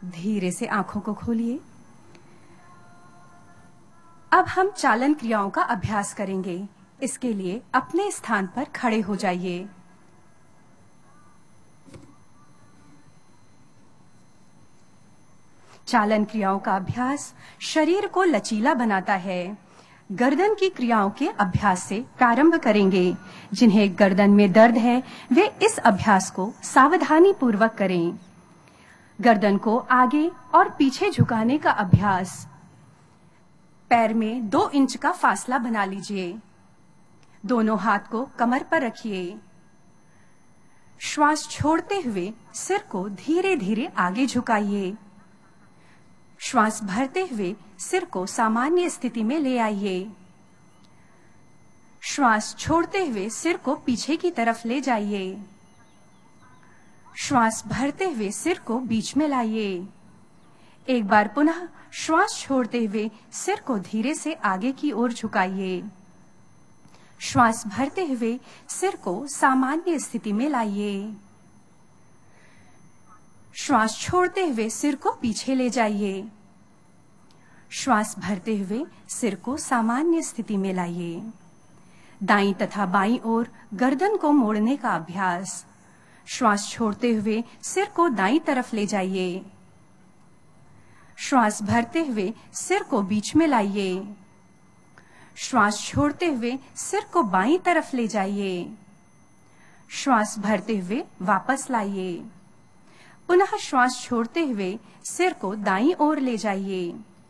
धीरे से आंखों को खोलिए। अब हम चालन क्रियाओं का अभ्यास करेंगे। इसके लिए अपने स्थान पर खड़े हो जाइए। चालन क्रियाओं का अभ्यास शरीर को लचीला बनाता है। गर्दन की क्रियाओं के अभ्यास से प्रारंभ करेंगे। जिन्हें गर्दन में दर्द है वे इस अभ्यास को सावधानी पूर्वक करें। गर्दन को आगे और पीछे झुकाने का अभ्यास। पैर में 2 इंच का फासला बना लीजिए। दोनों हाथ को कमर पर रखिए। श्वास छोड़ते हुए सिर को धीरे धीरे आगे झुकाइए। श्वास भरते हुए सिर को सामान्य स्थिति में ले आइए। श्वास छोड़ते हुए सिर को पीछे की तरफ ले जाइए। श्वास भरते हुए सिर को बीच में लाइए। एक बार पुनः श्वास छोड़ते हुए सिर को धीरे से आगे की ओर झुकाइए। श्वास भरते हुए सिर को सामान्य स्थिति में लाइए। श्वास छोड़ते हुए सिर को पीछे ले जाइए। श्वास भरते हुए सिर को सामान्य स्थिति में लाइए। दाईं तथा बाईं ओर गर्दन को मोड़ने का अभ्यास। श्वास छोड़ते हुए सिर को दाईं तरफ ले जाइए। श्वास भरते हुए सिर को बीच में लाइए। श्वास छोड़ते हुए सिर को बाईं तरफ ले जाइए। श्वास भरते हुए वापस लाइए। पुनः श्वास छोड़ते हुए सिर को दाईं ओर ले जाइए।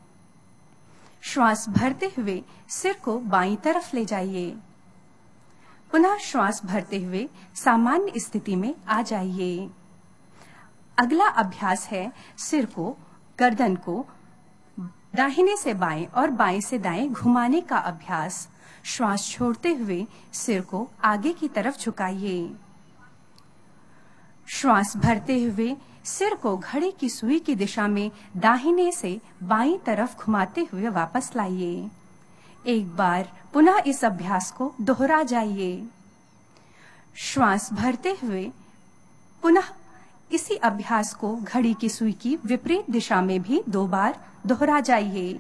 श्वास भरते हुए सिर को बाईं तरफ ले जाइए। पुनः श्वास भरते हुए सामान्य स्थिति में आ जाइए। अगला अभ्यास है सिर को, गर्दन को दाहिने से बाएं और बाएं से दाएं घुमाने का अभ्यास। श्वास छोड़ते हुए सिर को आगे की तरफ झुकाइए। श्वास भरते हुए सिर को घड़ी की सुई की दिशा में दाहिने से बाईं तरफ घुमाते हुए वापस लाइए। एक बार पुनः इस अभ्यास को दोहरा जाइए। श्वास भरते हुए पुनः इसी अभ्यास को घड़ी की सुई की विपरीत दिशा में भी 2 बार दोहरा जाइए।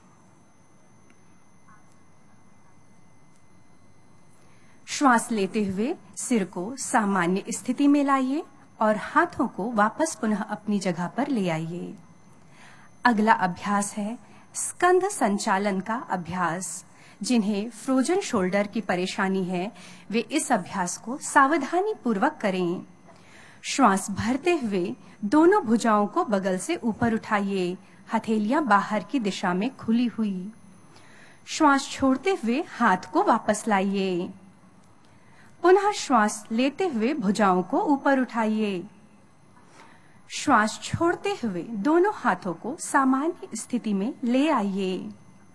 श्वास लेते हुए सिर को सामान्य स्थिति में लाइए और हाथों को वापस पुनः अपनी जगह पर ले आइए। अगला अभ्यास है स्कंध संचालन का अभ्यास। जिन्हें फ्रोजन शोल्डर की परेशानी है वे इस अभ्यास को सावधानी पूर्वक करें। श्वास भरते हुए दोनों भुजाओं को बगल से ऊपर उठाइए, हथेलियां बाहर की दिशा में खुली हुई। श्वास छोड़ते हुए हाथ को वापस लाइए। पुनः श्वास लेते हुए भुजाओं को ऊपर उठाइए। श्वास छोड़ते हुए दोनों हाथों को सामान्य स्थिति में ले आइए।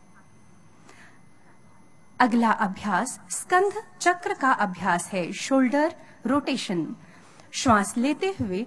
अगला अभ्यास स्कंध चक्र का अभ्यास है, शोल्डर रोटेशन। श्वास लेते हुए